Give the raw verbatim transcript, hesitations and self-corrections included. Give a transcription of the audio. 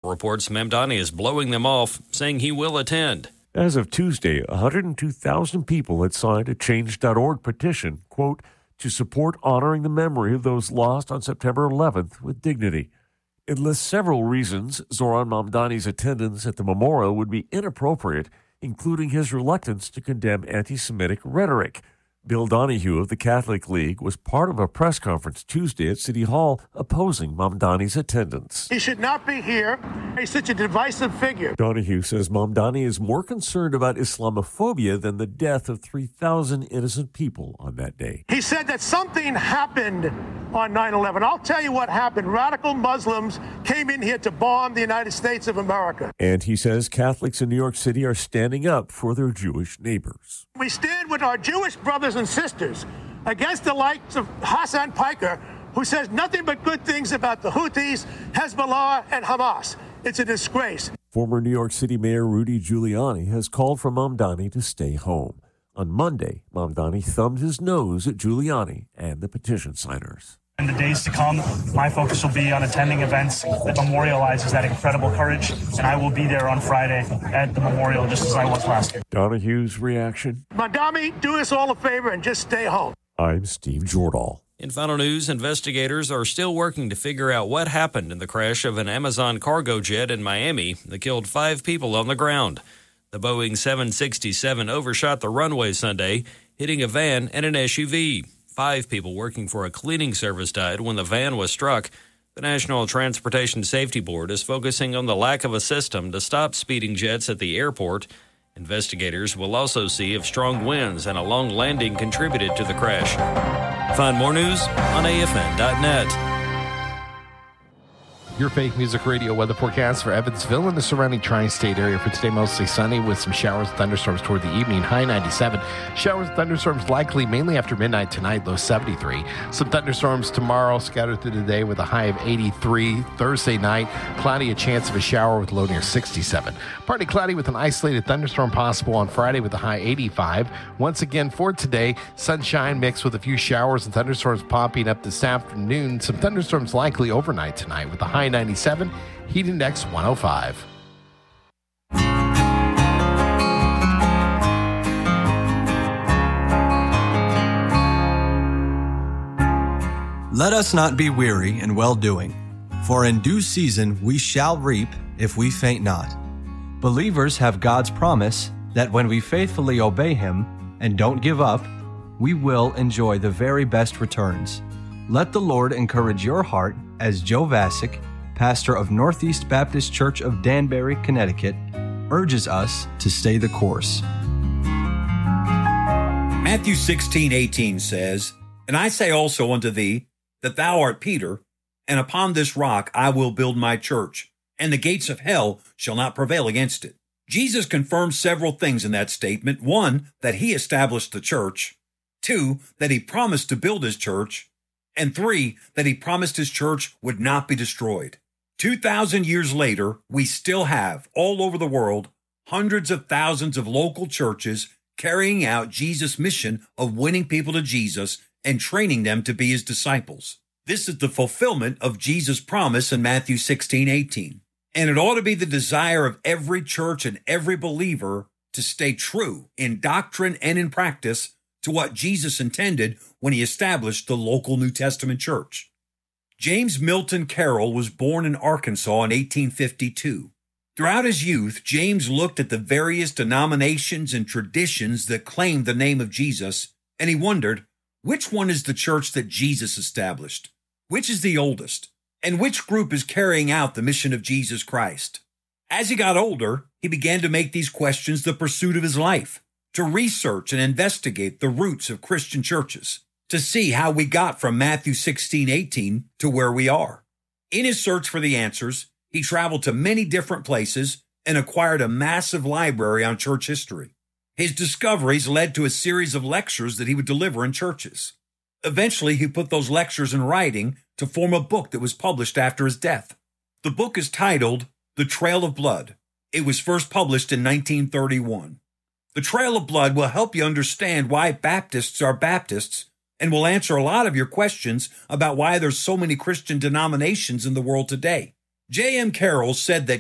reports Mamdani is blowing them off, saying he will attend. As of Tuesday, one hundred two thousand people had signed a change dot org petition, quote, to support honoring the memory of those lost on September eleventh with dignity. It lists several reasons Zohran Mamdani's attendance at the memorial would be inappropriate, including his reluctance to condemn anti-Semitic rhetoric. Bill Donahue of the Catholic League was part of a press conference Tuesday at City Hall opposing Mamdani's attendance. He should not be here. He's such a divisive figure. Donahue says Mamdani is more concerned about Islamophobia than the death of three thousand innocent people on that day. He said that something happened on nine eleven. I'll tell you what happened. Radical Muslims came in here to bomb the United States of America. And he says Catholics in New York City are standing up for their Jewish neighbors. We stand with our Jewish brothers and sisters against the likes of Hassan Piker, who says nothing but good things about the Houthis, Hezbollah, and Hamas. It's a disgrace. Former New York City Mayor Rudy Giuliani has called for Mamdani to stay home. On Monday, Mamdani thumbed his nose at Giuliani and the petition signers. In the days to come, my focus will be on attending events that memorializes that incredible courage, and I will be there on Friday at the memorial just as I was last year. Donahue's reaction? Mamdani, do us all a favor and just stay home. I'm Steve Jordahl. In final news, investigators are still working to figure out what happened in the crash of an Amazon cargo jet in Miami that killed five people on the ground. The Boeing seven sixty-seven overshot the runway Sunday, hitting a van and an S U V. Five people working for a cleaning service died when the van was struck. The National Transportation Safety Board is focusing on the lack of a system to stop speeding jets at the airport. Investigators will also see if strong winds and a long landing contributed to the crash. Find more news on A F N dot net. Your Fake Music Radio weather forecast for Evansville and the surrounding tri-state area for today, mostly sunny with some showers and thunderstorms toward the evening, high ninety-seven. Showers and thunderstorms likely mainly after midnight tonight, low seventy-three. Some thunderstorms tomorrow scattered through the day with a high of eighty-three. Thursday night, cloudy, a chance of a shower with low near sixty-seven. Partly cloudy with an isolated thunderstorm possible on Friday with a high eighty-five. Once again for today, sunshine mixed with a few showers and thunderstorms popping up this afternoon. Some thunderstorms likely overnight tonight with a high ninety-seven, heat index one oh five. Let us not be weary in well-doing, for in due season we shall reap if we faint not. Believers have God's promise that when we faithfully obey Him and don't give up, we will enjoy the very best returns. Let the Lord encourage your heart as Joe Vasic, pastor of Northeast Baptist Church of Danbury, Connecticut, urges us to stay the course. Matthew sixteen eighteen says, "And I say also unto thee, that thou art Peter, and upon this rock I will build my church, and the gates of hell shall not prevail against it." Jesus confirms several things in that statement. One, that he established the church. Two, that he promised to build his church. And three, that he promised his church would not be destroyed. Two thousand years later, we still have, all over the world, hundreds of thousands of local churches carrying out Jesus' mission of winning people to Jesus and training them to be his disciples. This is the fulfillment of Jesus' promise in Matthew sixteen eighteen. And it ought to be the desire of every church and every believer to stay true in doctrine and in practice to what Jesus intended when he established the local New Testament church. James Milton Carroll was born in Arkansas in eighteen fifty-two. Throughout his youth, James looked at the various denominations and traditions that claimed the name of Jesus, and he wondered, which one is the church that Jesus established? Which is the oldest? And which group is carrying out the mission of Jesus Christ? As he got older, he began to make these questions the pursuit of his life, to research and investigate the roots of Christian churches, to see how we got from Matthew sixteen eighteen to where we are. In his search for the answers, he traveled to many different places and acquired a massive library on church history. His discoveries led to a series of lectures that he would deliver in churches. Eventually, he put those lectures in writing to form a book that was published after his death. The book is titled The Trail of Blood. It was first published in nineteen thirty-one. The Trail of Blood will help you understand why Baptists are Baptists and will answer a lot of your questions about why there's so many Christian denominations in the world today. J M Carroll said that